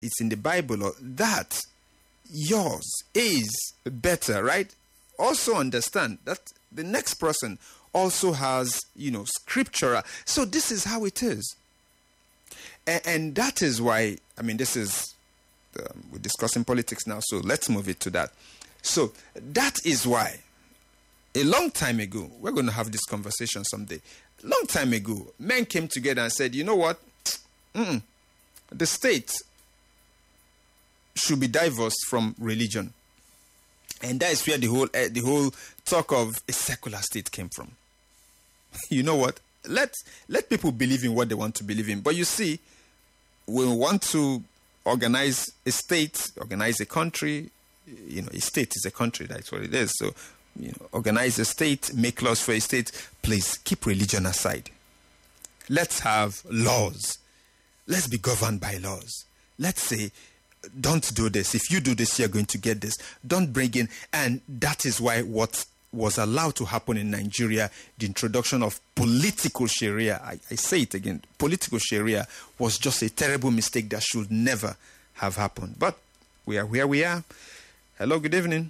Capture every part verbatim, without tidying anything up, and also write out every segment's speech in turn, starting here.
it's in the Bible, or that yours is better, right? Also understand that the next person also has, you know, scriptural. So this is how it is. And, and that is why, I mean, this is, um, we're discussing politics now, so let's move it to that. So that is why, a long time ago, we're going to have this conversation someday. A long time ago, men came together and said, you know what? Mm-mm. The state should be divorced from religion. And that is where the whole uh, the whole talk of a secular state came from. You know what? Let let people believe in what they want to believe in. But you see, we want to organize a state, organize a country. You know, a state is a country. That's what it is. So, you know, organize a state, make laws for a state. Please keep religion aside. Let's have laws. Let's be governed by laws. Let's say, don't do this. If you do this, you're going to get this. Don't bring in. And that is why what was allowed to happen in Nigeria, the introduction of political Sharia, I, I say it again, political Sharia was just a terrible mistake that should never have happened. But we are where we are. Hello, good evening.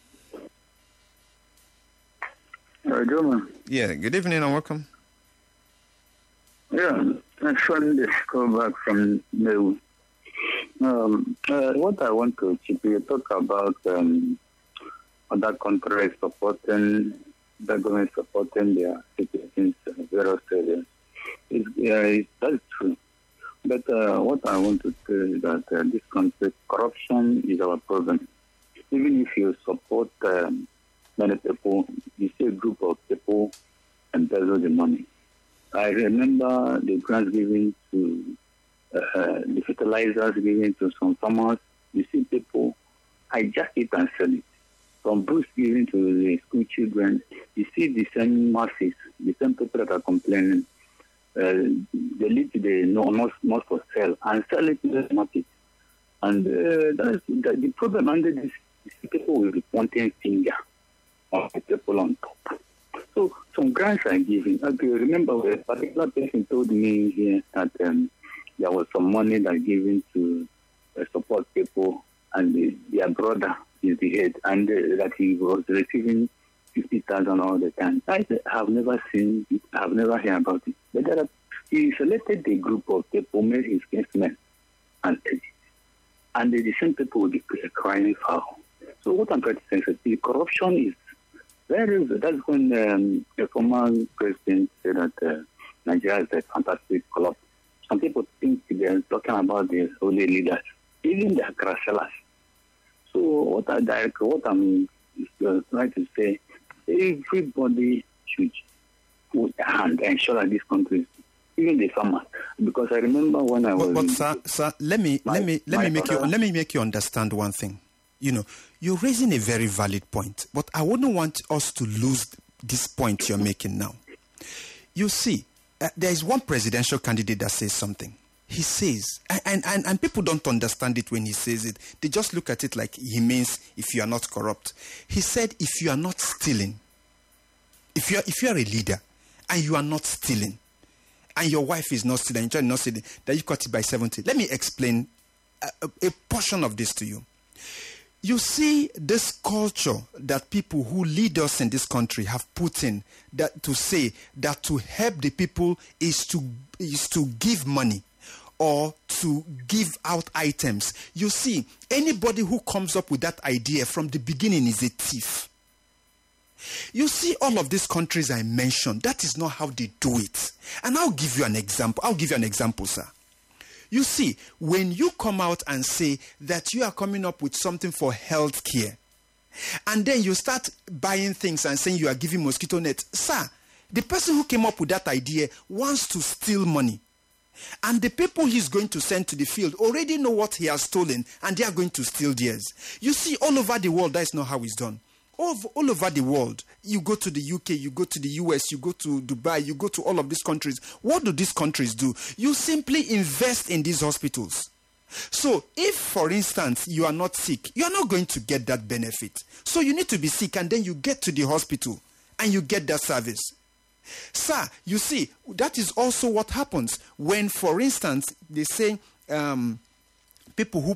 Uh, German. Yeah, good evening and welcome. Yeah, actually, this call back from New. Um, uh, what I want to chiefly talk about um, other countries supporting, the government supporting their citizens in various areas. It's, uh, it's, that's true. But uh, what I want to say is that uh, this country, corruption is our problem. Even if you support um, many people, you see a group of people embezzle the money. I remember the grants given to uh, the fertilizers given to some farmers. You see people hijack it and sell it. From books given to the school children, you see the same masses, the same people that are complaining. Uh, they lead to the no, not, not for sale and sell it to the market. And uh, that's the, the problem under this is people will be pointing finger on the people on top. So some grants are given. I remember a particular person told me here that um, there was some money that given to uh, support people, and the, their brother is the head, and uh, that he was receiving fifty thousand all the time. I said, have never seen it, I have never heard about it. But there are, he selected a group of people, made his kinsmen, and and the same people will be crying foul. So what I'm trying to say is the corruption is very good. That's when um, a former president said that uh, Nigeria is a fantastic club. Some people think they're talking about the holy leaders, even the Krashelas. So what, I, what I'm uh, trying to say, everybody should put a hand and ensure that this country is, even the farmers, because I remember when I was. But, but sir, sir, let me my, let me let me make brother, you let me make you understand one thing. You know, you're raising a very valid point, but I wouldn't want us to lose this point you're making now. You see, uh, there is one presidential candidate that says something. He says, and, and, and people don't understand it when he says it. They just look at it like he means if you are not corrupt. He said, if you are not stealing, if you are, if you are a leader and you are not stealing, and your wife is not stealing, and your child is not stealing, that you cut it by seventy. Let me explain a, a, a portion of this to you. You see this culture that people who lead us in this country have put in, that to say that to help the people is to is to give money or to give out items. You see, anybody who comes up with that idea from the beginning is a thief. You see, all of these countries I mentioned, that is not how they do it. And I'll give you an example. I'll give you an example, sir. You see, when you come out and say that you are coming up with something for health care, and then you start buying things and saying you are giving mosquito nets, sir, the person who came up with that idea wants to steal money. And the people he's going to send to the field already know what he has stolen, and they are going to steal theirs. You see, all over the world, that is not how it's done. All over, all over the world, you go to the U K, you go to the U S, you go to Dubai, you go to all of these countries. What do these countries do? You simply invest in these hospitals. So if, for instance, you are not sick, you are not going to get that benefit. So you need to be sick, and then you get to the hospital and you get that service. Sir, you see, that is also what happens when, for instance, they say um, people who